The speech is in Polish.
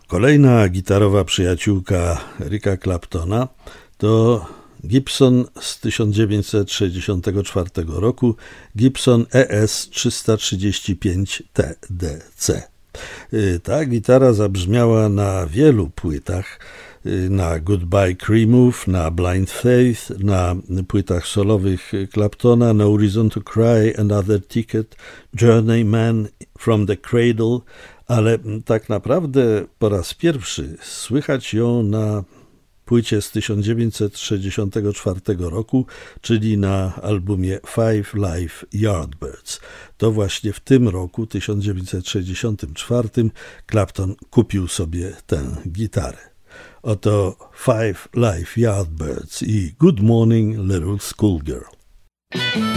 Kolejna gitarowa przyjaciółka Erika Claptona to Gibson z 1964 roku, Gibson ES 335 TDC. Ta gitara zabrzmiała na wielu płytach, na Goodbye Cremove, na Blind Faith, na płytach solowych Claptona, No Reason to Cry, Another Ticket, Journeyman, From the Cradle, ale tak naprawdę po raz pierwszy słychać ją na płycie z 1964 roku, czyli na albumie Five Live Yardbirds. To właśnie w tym roku, 1964, Clapton kupił sobie tę gitarę. Oto Five Live Yardbirds i Good Morning Little Schoolgirl.